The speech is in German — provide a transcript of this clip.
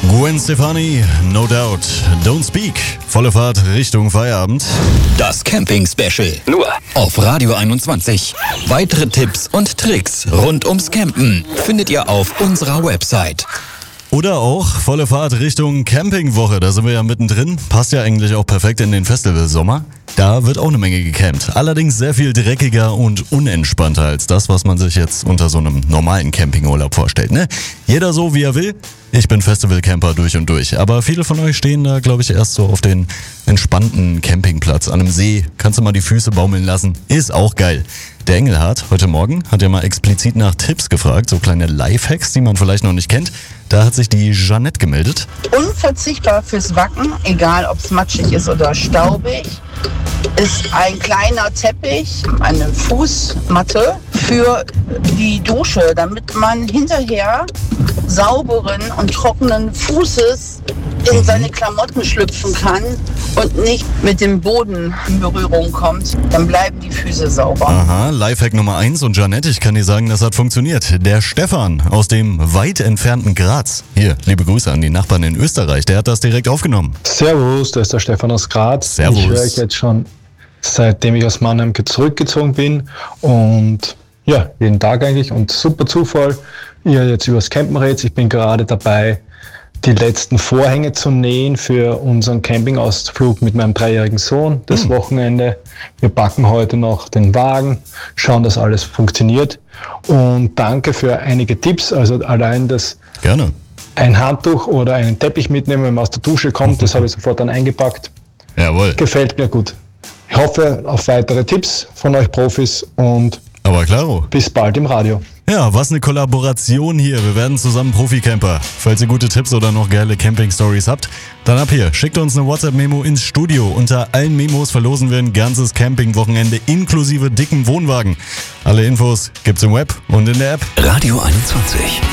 Gwen Stefani, No Doubt, Don't Speak. Volle Fahrt Richtung Feierabend. Das Camping-Special. Nur auf Radio 21. Weitere Tipps und Tricks rund ums Campen findet ihr auf unserer Website. Oder auch volle Fahrt Richtung Campingwoche. Da sind wir ja mittendrin. Passt ja eigentlich auch perfekt in den Festivalsommer. Da wird auch eine Menge gecampt. Allerdings sehr viel dreckiger und unentspannter als das, was man sich jetzt unter so einem normalen Campingurlaub vorstellt, ne? Jeder so, wie er will. Ich bin Festivalcamper durch und durch. Aber viele von euch stehen da, glaube ich, erst so auf den entspannten Campingplatz an einem See. Kannst du mal die Füße baumeln lassen. Ist auch geil. Der Engelhardt heute Morgen hat ja mal explizit nach Tipps gefragt, so kleine Lifehacks, die man vielleicht noch nicht kennt. Da hat sich die Jeanette gemeldet. Unverzichtbar fürs Wacken, egal ob es matschig ist oder staubig, ist ein kleiner Teppich, eine Fußmatte für die Dusche, damit man hinterher sauberen und trockenen Fußes in seine Klamotten schlüpfen kann und nicht mit dem Boden in Berührung kommt. Dann bleiben die Füße sauber. Aha, Lifehack Nummer 1 und Jeanette, ich kann dir sagen, das hat funktioniert. Der Stefan aus dem weit entfernten Graz. Hier, liebe Grüße an die Nachbarn in Österreich, der hat das direkt aufgenommen. Servus, da ist der Stefan aus Graz. Servus. Ich höre euch jetzt schon, seitdem ich aus Mannheim zurückgezogen bin und ja, jeden Tag eigentlich und super Zufall, ihr jetzt übers Campen redet. Ich bin gerade dabei, die letzten Vorhänge zu nähen für unseren Campingausflug mit meinem 3-jährigen Sohn, das Wochenende. Wir packen heute noch den Wagen, schauen, dass alles funktioniert und danke für einige Tipps, also allein das Gerne. ein Handtuch oder einen Teppich mitnehmen, wenn man aus der Dusche kommt, das habe ich sofort dann eingepackt. Jawohl. Gefällt mir gut. Ich hoffe auf weitere Tipps von euch Profis und Aber klaro. bis bald im Radio. Ja, was eine Kollaboration hier. Wir werden zusammen Profi-Camper. Falls ihr gute Tipps oder noch geile Camping-Stories habt, dann ab hier. Schickt uns eine WhatsApp-Memo ins Studio. Unter allen Memos verlosen wir ein ganzes Camping-Wochenende inklusive dicken Wohnwagen. Alle Infos gibt's im Web und in der App. Radio 21.